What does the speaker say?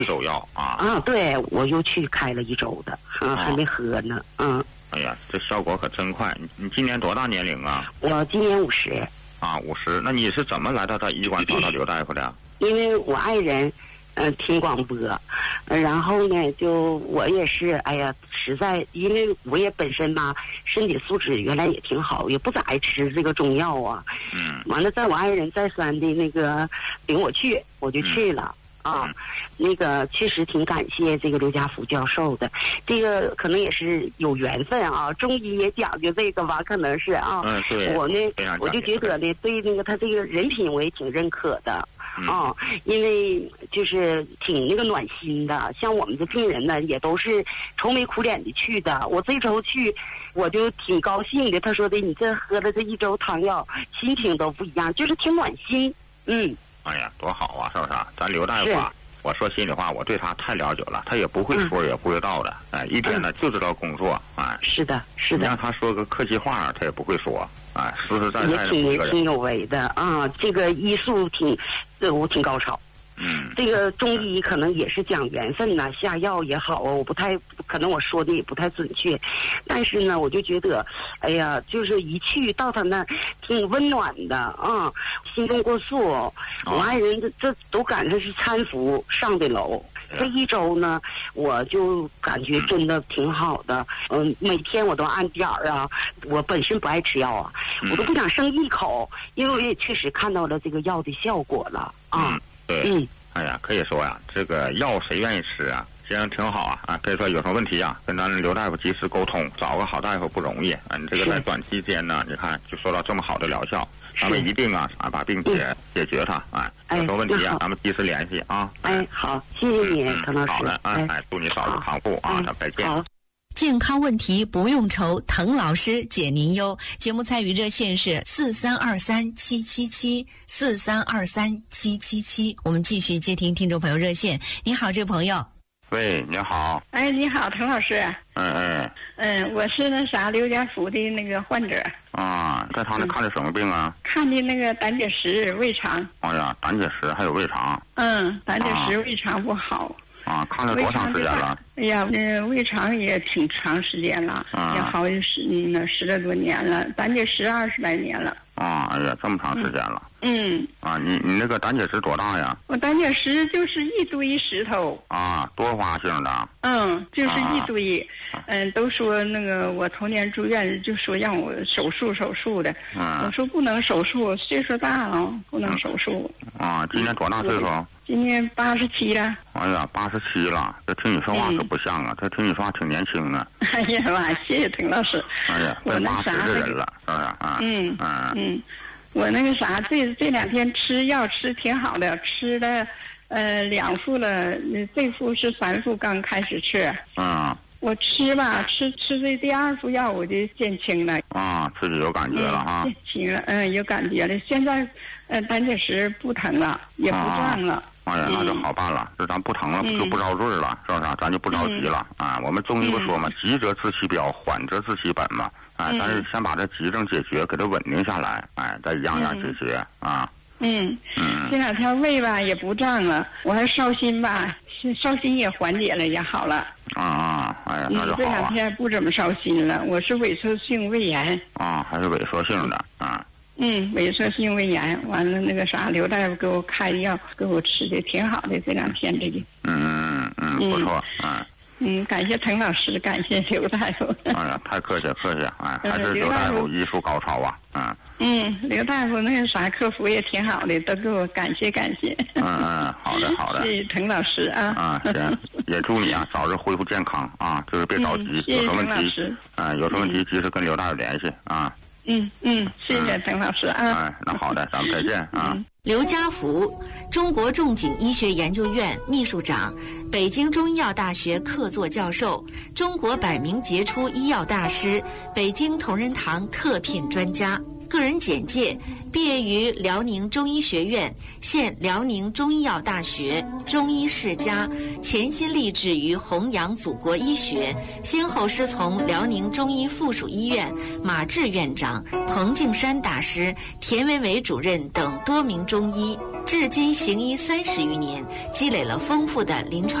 1周药啊。 啊，对，我又去开了1周的，还没喝呢， 哎呀，这效果可真快！你今年多大年龄啊？ 我今年50。 啊，50。那你是怎么来到医馆找到刘大夫的？ 因为我爱人，听广播，然后呢，就我也是，哎呀，实在，因为我也本身吧，身体素质原来也挺好，也不咋爱吃这个中药啊。完了，在我爱人再三的那个领我去，我就去了。那个确实挺感谢这个刘家福教授的，这个可能也是有缘分啊。中医也讲究这个吧，可能是啊。 对。 我呢，我就觉得呢，对那个他这个人品我也挺认可的。因为就是挺那个暖心的，像我们这病人呢，也都是愁眉苦脸的去的。我这周去，我就挺高兴的。他说的，你这喝了这1周汤药，心情都不一样，就是挺暖心。 哎呀，多好啊，是不是？咱刘大夫啊，我说心里话，我对他太了解了，他也不会说，也不会道的，一天呢就知道工作， 是的，是的。 你让他说个客气话，他也不会说，实实在在的也挺有为的啊。这个医术我挺高超。这个中医可能也是讲缘分呐，下药也好啊，可能我说的也不太准确，但是呢，我就觉得，哎呀，就是一去到他那挺温暖的啊，心中过数。我爱人这都赶上是搀扶上的楼。这1周呢，我就感觉真的挺好的。每天我都按点儿啊，我本身不爱吃药啊，我都不想剩1口，因为我也确实看到了这个药的效果了啊。 对。哎呀，可以说呀，这个药谁愿意吃啊？这样挺好啊！可以说有什么问题啊，跟咱刘大夫及时沟通，找个好大夫不容易。你这个在短期间呢，你看就收到这么好的疗效，咱们一定把病解决它。有什么问题啊，咱们及时联系啊。 好，谢谢你，陈老师。 好的，祝你早日康复啊！再见。 健康问题不用愁，滕老师解您忧。节目参与热线是4323777743237777。我们继续接听听众朋友热线。你好，这位朋友。 喂，你好。 你好，滕老师。我是刘家福的那个患者。 在他那看的什么病啊？ 看的那个胆结石、胃肠。 哎呀，胆结石还有胃肠。 胆结石、胃肠不好。 看了多长时间了？ 哎呀，胃肠也挺长时间了，也好10来多年了，胆结石20来年了。 哎呀，这么长时间了。你那个胆结石多大呀？ 我胆结石就是一堆石头。 多发性的。 就是一堆。都说那个我头年住院就说让我手术的。我说不能手术，岁数大了，不能手术。 今年多大岁数？ 今年87了。 哎呀，87了，这听你说话可不像啊，这听你说话挺年轻的。 哎呀妈，谢谢滕老师。 哎呀，快80的人了，是不是？ 我那个这2天吃药吃挺好的，吃了2副了，这副是3副刚开始吃。我吃吧，吃这第2副药我就减轻了。 自己有感觉了哈。 减轻了，有感觉了。现在胆结石不疼了，也不胀了。 哎呀，那就好办了，这咱不疼了，就不着罪了，是不是？咱就不着急了我们中医不说嘛，急则治其标，缓则治其本嘛。但是先把这急症解决，给它稳定下来，再一样解决这2天胃吧也不胀了，我还烧心吧，烧心也缓解了，也好了。 哎呀，那就好这2天不怎么烧心了，我是萎缩性胃炎。 还是萎缩性的萎缩性胃炎，完了那个刘大夫给我开的药，给我吃的挺好的，这2天这个。 不错。 感谢滕老师，感谢刘大夫。 哎呀，太客气，还是刘大夫医术高超啊。 刘大夫那个客服也挺好的，都给我感谢。 好的。 谢谢滕老师啊。 行，也祝你早日恢复健康就是别着急，有什么问题有什么问题及时跟刘大夫联系谢谢滕老师啊。 那好的，咱们再见刘家福，中国仲景医学研究院秘书长，北京中医药大学客座教授，中国100名杰出医药大师，北京同仁堂特聘专家。 个人简介：毕业于辽宁中医学院，现辽宁中医药大学中医世家，潜心立志于弘扬祖国医学，先后师从辽宁中医附属医院马志院长、彭敬山大师、田维伟主任等多名中医，至今行医30余年，积累了丰富的临床